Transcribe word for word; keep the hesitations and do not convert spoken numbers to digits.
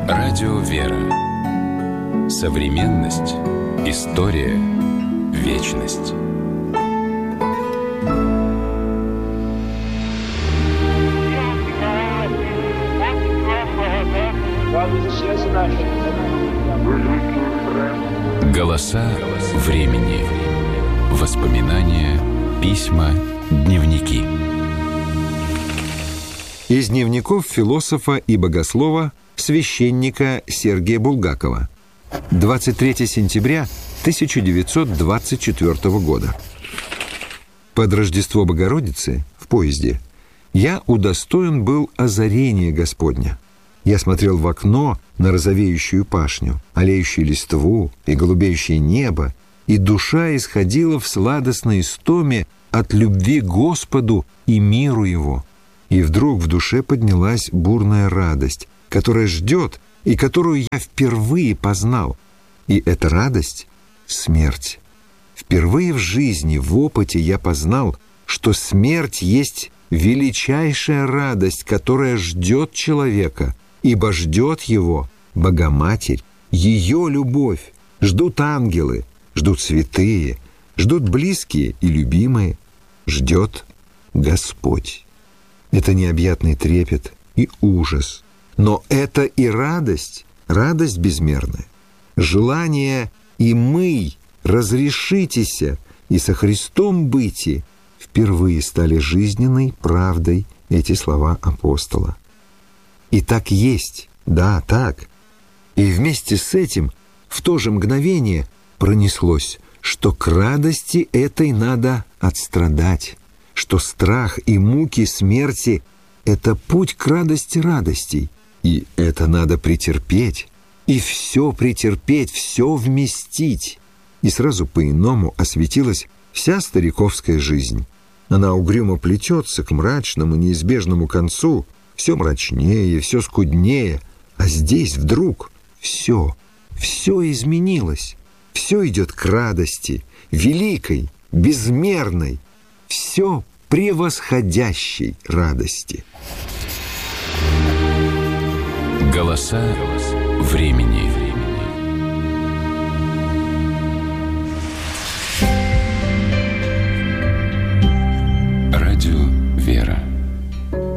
Радио «Вера». Современность. История. Вечность. Голоса времени. Воспоминания, письма, дневники. Из дневников философа и богослова священника Сергия Булгакова. двадцать третьего сентября тысяча девятьсот двадцать четвёртого года. Под Рождество Богородицы в поезде я удостоен был озарения Господня. Я смотрел в окно на розовеющую пашню, алеющую листву и голубеющее небо, и душа исходила в сладостной истоме от любви к Господу и миру Его. И вдруг в душе поднялась бурная радость, которая ждет и которую я впервые познал. И эта радость — смерть. Впервые в жизни, в опыте я познал, что смерть есть величайшая радость, которая ждет человека, ибо ждет его Богоматерь, ее любовь. Ждут ангелы, ждут святые, ждут близкие и любимые, ждет Господь. Это необъятный трепет и ужас, но это и радость, радость безмерная. Желание «и мы разрешитеся и со Христом быти» впервые стали жизненной правдой эти слова апостола. И так есть, да, так. И вместе с этим в то же мгновение пронеслось, что к радости этой надо отстрадать, что страх и муки смерти — это путь к радости радостей, и это надо претерпеть, и все претерпеть, все вместить. И сразу по-иному осветилась вся стариковская жизнь. Она угрюмо плетется к мрачному неизбежному концу, все мрачнее, все скуднее, а здесь вдруг все, все изменилось, все идет к радости, великой, безмерной, все превосходящей радости. Голоса времени.